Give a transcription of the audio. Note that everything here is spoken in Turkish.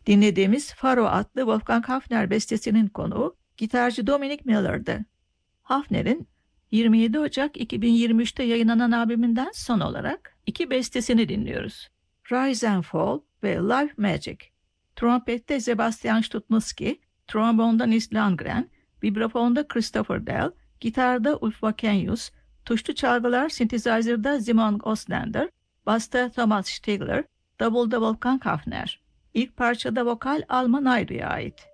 Dinlediğimiz Faro adlı Wolfgang Hafner bestesinin konuğu gitarcı Dominic Miller'dı. Hafner'in 27 Ocak 2023'te yayınlanan albümünden son olarak iki bestesini dinliyoruz. Rise and Fall ve Life Magic. Trompette Sebastian Stutnowski, trombonda Nils Landgren, vibrafonda Christopher Dell, gitarda Ulf Wakenius, tuşlu çalgılar synthesizer'da Simon Oslander, basta Thomas Stigler, davulda Wolfgang Hafner. İlk parçada vokal Alman Ayru'ya ait.